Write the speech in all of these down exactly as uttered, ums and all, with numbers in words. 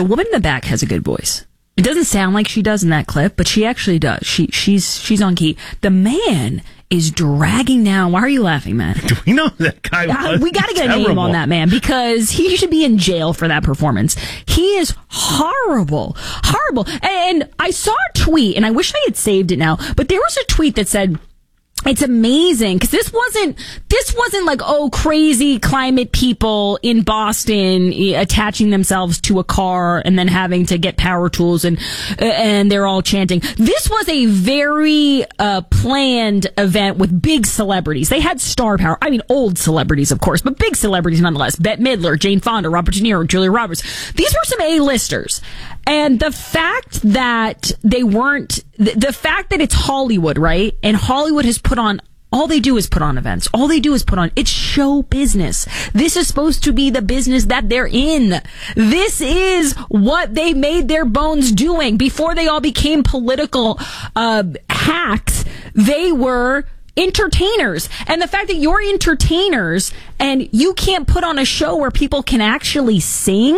The woman in the back has a good voice. It doesn't sound like she does in that clip, but she actually does. She she's she's on key. The man is dragging down. Why are you laughing, man? Do we know who that guy was? Uh, we got to get Terrible. a name on that man because he should be in jail for that performance. He is horrible, horrible. And I saw a tweet, and I wish I had saved it now, but there was a tweet that said, it's amazing because this wasn't this wasn't like, oh, crazy climate people in Boston attaching themselves to a car and then having to get power tools and and they're all chanting. This was a very uh, planned event with big celebrities. They had star power. I mean, old celebrities, of course, but big celebrities nonetheless. Bette Midler, Jane Fonda, Robert De Niro, Julia Roberts. These were some A-listers. And the fact that they weren't, the, the fact that it's Hollywood, right? And Hollywood has put on, all they do is put on events. All they do is put on, it's show business. This is supposed to be the business that they're in. This is what they made their bones doing. Before they all became political uh, hacks, they were entertainers. And the fact that you're entertainers and you can't put on a show where people can actually sing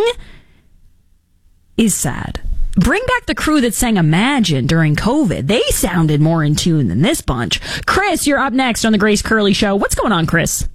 is sad. Bring back the crew that sang Imagine during COVID. They sounded more in tune than this bunch. Chris, you're up next on the Grace Curley Show. What's going on, Chris?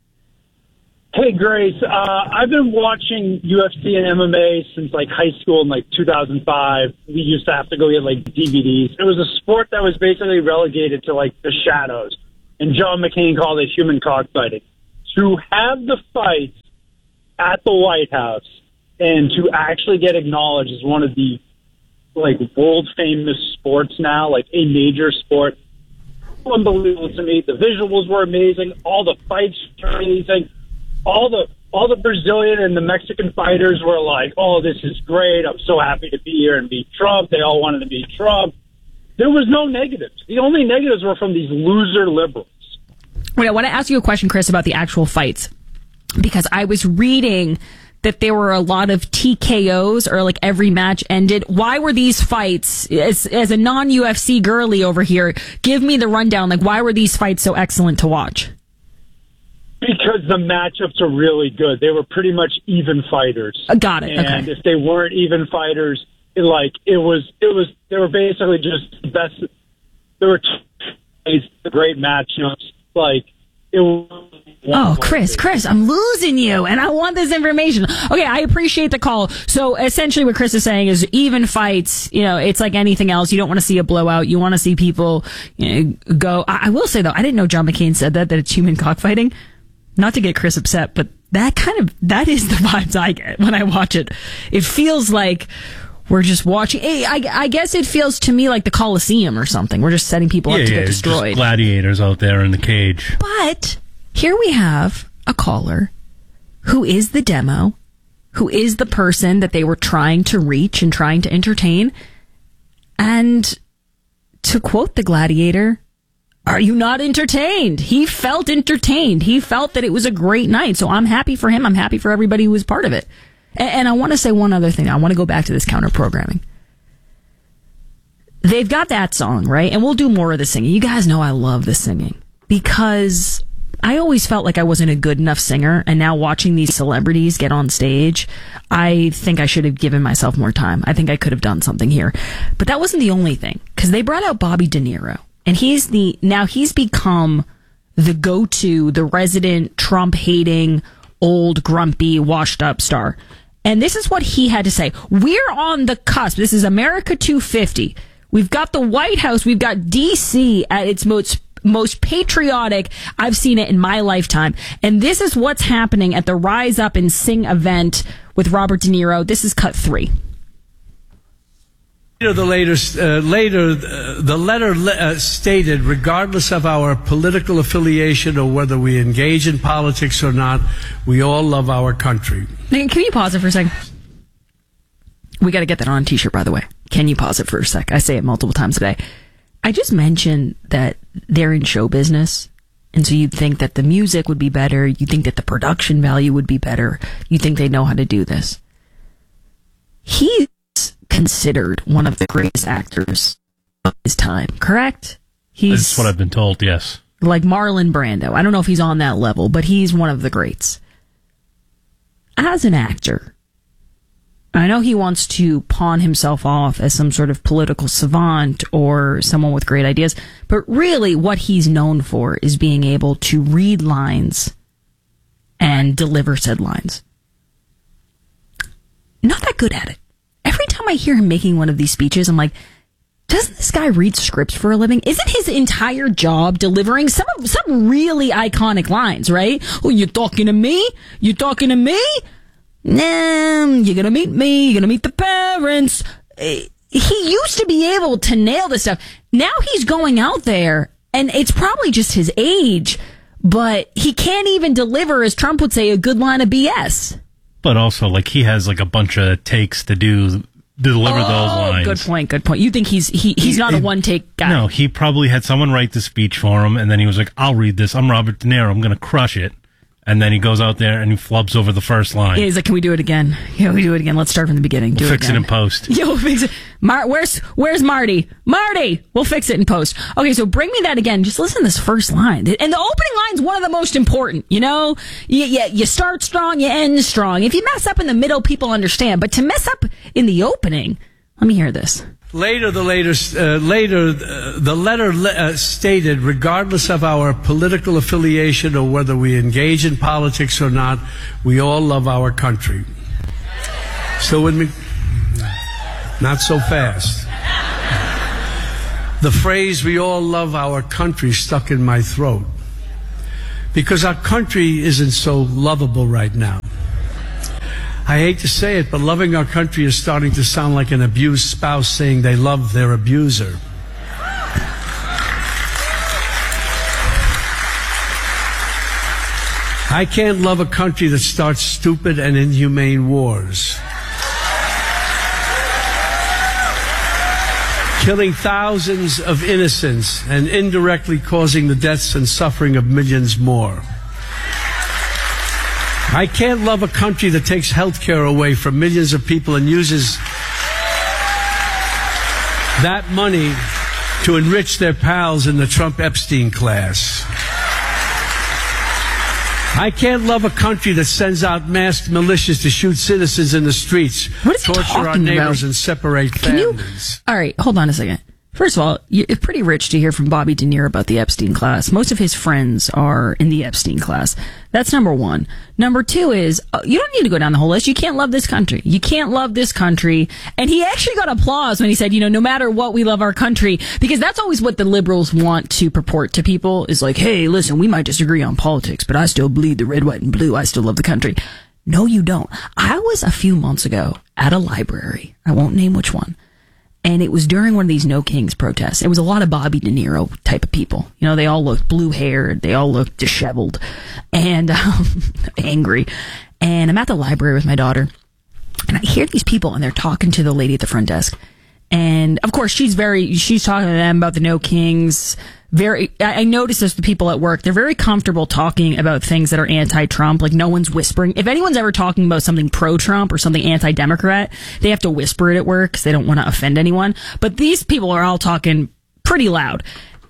Hey, Grace. Uh, I've been watching U F C and M M A since like high school in like two thousand five. We used to have to go get like D V Ds. It was a sport that was basically relegated to like the shadows. And John McCain called it human cockfighting. To have the fights at the White House and to actually get acknowledged as one of the like world famous sports now, like a major sport, unbelievable to me. The visuals were amazing. All the fights were amazing. All the all the Brazilian and the Mexican fighters were like, "Oh, this is great. I'm so happy to be here and beat Trump." They all wanted to beat Trump. There was no negatives. The only negatives were from these loser liberals. Wait, I want to ask you a question, Chris, about the actual fights, because I was reading that there were a lot of T K Os, or like every match ended. Why were these fights, as, as a non-U F C girly over here, give me the rundown. Like, why were these fights so excellent to watch? Because the matchups are really good. They were pretty much even fighters. Uh, got it. And okay. if they weren't even fighters, it, like it was, it was. They were basically just the best. There were two great matchups. Like it was. Oh, Chris, Chris, I'm losing you, and I want this information. Okay, I appreciate the call. So essentially what Chris is saying is even fights, you know, it's like anything else. You don't want to see a blowout. You want to see people, you know, go. I, I will say, though, I didn't know John McCain said that, that it's human cockfighting. Not to get Chris upset, but that kind of, that is the vibes I get when I watch it. It feels like we're just watching. Hey, I, I guess it feels to me like the Coliseum or something. We're just setting people yeah, up to yeah, get destroyed. Just gladiators out there in the cage. But here we have a caller who is the demo, who is the person that they were trying to reach and trying to entertain. And to quote the gladiator, are you not entertained? He felt entertained. He felt that it was a great night. So I'm happy for him. I'm happy for everybody who was part of it. And, and I want to say one other thing. I want to go back to this counter programming. They've got that song, right? And we'll do more of the singing. You guys know I love the singing because I always felt like I wasn't a good enough singer. And now watching these celebrities get on stage, I think I should have given myself more time. I think I could have done something here. But that wasn't the only thing, because they brought out Bobby De Niro. And he's the, now he's become the go-to, the resident Trump-hating, old, grumpy, washed-up star. And this is what he had to say. We're on the cusp. This is America two fifty. We've got the White House. We've got D C at its most most patriotic. I've seen it in my lifetime. And this is what's happening at the Rise Up and Sing event with Robert De Niro. This is cut three. You know, the later, uh, later, uh, the letter uh, stated, regardless of our political affiliation or whether we engage in politics or not, we all love our country. Can you pause it for a second? We got to get that on a t-shirt, by the way. Can you pause it for a sec? I say it multiple times today. I just mentioned that they're in show business, and so you'd think that the music would be better. You'd think that the production value would be better. You think they know how to do this. He's considered one of the greatest actors of his time, correct? He's That's what I've been told, yes. Like Marlon Brando. I don't know if he's on that level, but he's one of the greats. As an actor, I know he wants to pawn himself off as some sort of political savant or someone with great ideas, but really what he's known for is being able to read lines and deliver said lines. Not that good at it. Every time I hear him making one of these speeches, I'm like, doesn't this guy read scripts for a living? Isn't his entire job delivering some of some really iconic lines, right? Oh, you talking to me? You talking to me? Nah, you're gonna meet me. You're gonna meet the parents. He used to be able to nail this stuff. Now he's going out there, and it's probably just his age, but he can't even deliver, as Trump would say, a good line of B S. But also, like, he has like a bunch of takes to do. Deliver oh, those lines. Good point, good point. You think he's he, he's not a one-take guy? No, he probably had someone write the speech for him, and then he was like, I'll read this. I'm Robert De Niro. I'm going to crush it. And then he goes out there and he flubs over the first line. Yeah, he's like, can we do it again? Yeah, we do it again. Let's start from the beginning. Do we'll it fix again. it in post. Yeah, we'll fix it. Mar- where's, where's Marty? Marty! We'll fix it in post. Okay, so bring me that again. Just listen to this first line. And the opening line's one of the most important, you know? You, you, you start strong, you end strong. If you mess up in the middle, people understand. But to mess up in the opening, let me hear this. Later, the later, uh, later, uh, the letter le- uh, stated, regardless of our political affiliation or whether we engage in politics or not, we all love our country. So when we, not so fast. The phrase "we all love our country" stuck in my throat because our country isn't so lovable right now. I hate to say it, but loving our country is starting to sound like an abused spouse saying they love their abuser. I can't love a country that starts stupid and inhumane wars, killing thousands of innocents and indirectly causing the deaths and suffering of millions more. I can't love a country that takes health care away from millions of people and uses that money to enrich their pals in the Trump-Epstein class. I can't love a country that sends out masked militias to shoot citizens in the streets, what is he torture our talking neighbors, about? and separate Can you, families. all right, hold on a second. First of all, it's pretty rich to hear from Bobby De Niro about the Epstein class. Most of his friends are in the Epstein class. That's number one. Number two is, uh, you don't need to go down the whole list. You can't love this country. You can't love this country. And he actually got applause when he said, you know, no matter what, we love our country. Because that's always what the liberals want to purport to people, is like, hey, listen, we might disagree on politics, but I still bleed the red, white, and blue. I still love the country. No, you don't. I was a few months ago at a library. I won't name which one. And it was during one of these No Kings protests. It was a lot of Bobby De Niro type of people. You know, they all looked blue-haired. They all looked disheveled and um, angry. And I'm at the library with my daughter, and I hear these people, and they're talking to the lady at the front desk. And, of course, she's very, she's talking to them about the No Kings. Very, I noticed as the people at work, they're very comfortable talking about things that are anti-Trump. Like, no one's whispering. If anyone's ever talking about something pro-Trump or something anti-Democrat, they have to whisper it at work because they don't want to offend anyone. But these people are all talking pretty loud.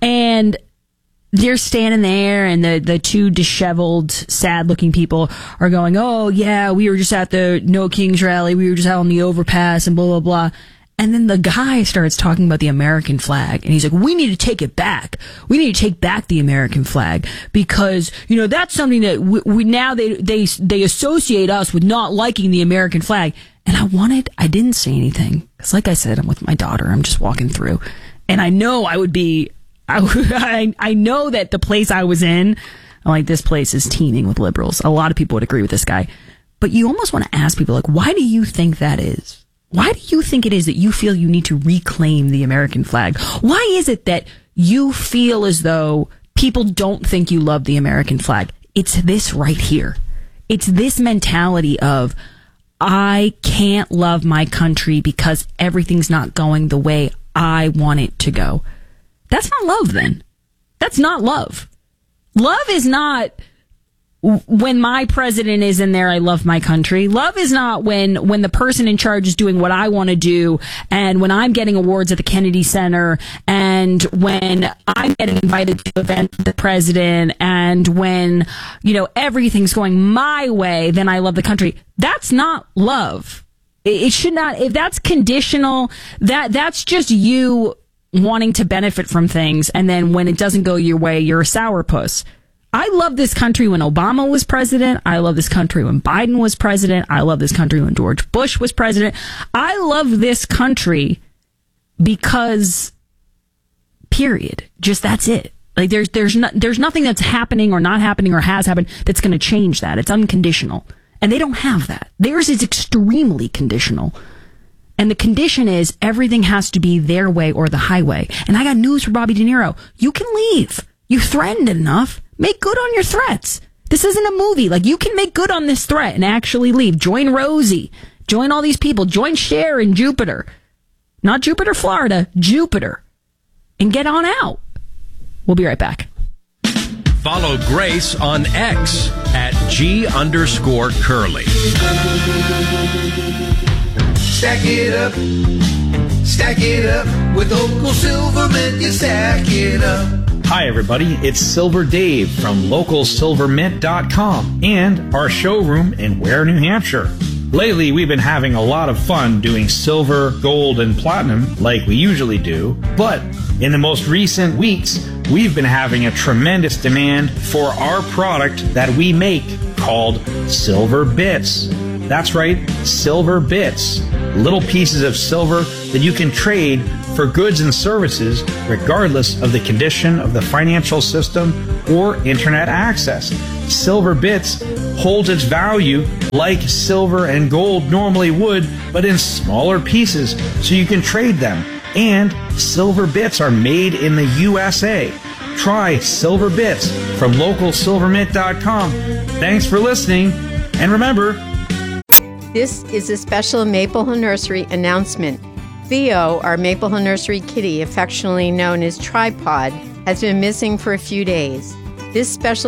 And they're standing there, and the, the two disheveled, sad-looking people are going, oh, yeah, we were just at the No Kings rally. We were just out on the overpass and blah, blah, blah. And then the guy starts talking about the American flag, and he's like, we need to take it back. We need to take back the American flag because, you know, that's something that we, we now they, they, they associate us with not liking the American flag. And I wanted, I didn't say anything because, like I said, I'm with my daughter. I'm just walking through, and I know I would be, I, I, I know that the place I was in, I'm like, this place is teeming with liberals. A lot of people would agree with this guy, but you almost want to ask people, like, why do you think that is? Why do you think it is that you feel you need to reclaim the American flag? Why is it that you feel as though people don't think you love the American flag? It's this right here. It's this mentality of, I can't love my country because everything's not going the way I want it to go. That's not love, then. That's not love. Love is not when my president is in there, I love my country. Love is not when, when the person in charge is doing what I want to do, and when I'm getting awards at the Kennedy Center, and when I'm getting invited to events with the president, and when, you know, everything's going my way, then I love the country. That's not love. It, it should not, if that's conditional, that that's just you wanting to benefit from things. And then when it doesn't go your way, you're a sourpuss. I love this country when Obama was president. I love this country when Biden was president. I love this country when George Bush was president. I love this country because, period. Just that's it. Like there's there's no, there's nothing that's happening or not happening or has happened that's going to change that. It's unconditional. And they don't have that. Theirs is extremely conditional. And the condition is everything has to be their way or the highway. And I got news for Bobby De Niro. You can leave. You threatened enough. Make good on your threats. This isn't a movie. Like, you can make good on this threat and actually leave. Join Rosie. Join all these people. Join Cher in Jupiter. Not Jupiter, Florida. Jupiter. And get on out. We'll be right back. Follow Grace on X at G underscore Curly. Stack it up. Stack it up. With Local Silvermint, you stack it up. Hi, everybody. It's Silver Dave from local silver mint dot com and our showroom in Ware, New Hampshire. Lately, we've been having a lot of fun doing silver, gold, and platinum like we usually do. But in the most recent weeks, we've been having a tremendous demand for our product that we make called Silver Bits. That's right, Silver Bits. Little pieces of silver that you can trade for goods and services regardless of the condition of the financial system or internet access. Silver Bits holds its value like silver and gold normally would, but in smaller pieces so you can trade them. And Silver Bits are made in the U S A. Try Silver Bits from local silver mint dot com. Thanks for listening, and remember, this is a special Maple Hill Nursery announcement. Theo, our Maple Hill Nursery kitty, affectionately known as Tripod, has been missing for a few days. This special